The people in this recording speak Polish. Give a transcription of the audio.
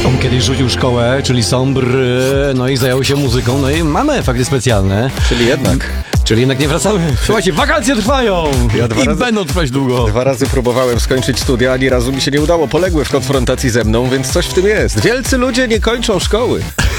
On kiedyś rzucił szkołę, czyli Sombr, no i zajął się muzyką, no i mamy efekty specjalne. Czyli jednak nie wracamy. Słuchajcie, wakacje trwają będą trwać długo. 2 razy próbowałem skończyć studia, ani razu mi się nie udało. Poległy w konfrontacji ze mną, więc coś w tym jest. Wielcy ludzie nie kończą szkoły.